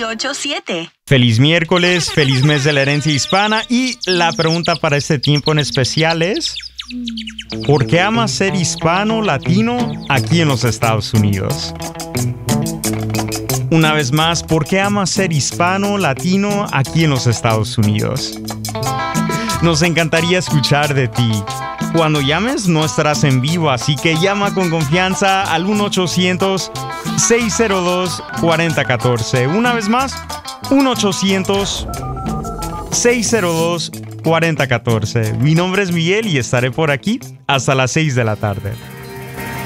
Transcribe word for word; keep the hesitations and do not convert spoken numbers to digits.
ocho siete. Feliz miércoles, feliz mes de la herencia hispana y la pregunta para este tiempo en especial es: ¿por qué amas ser hispano, latino aquí en los Estados Unidos? Una vez más, ¿por qué amas ser hispano, latino aquí en los Estados Unidos? Nos encantaría escuchar de ti. Cuando llames no estarás en vivo, así que llama con confianza al uno ochocientos, seis cero dos, cuatro cero uno cuatro. Una vez más, uno ochocientos, seis cero dos, cuatro cero uno cuatro. Mi nombre es Miguel y estaré por aquí hasta las seis de la tarde.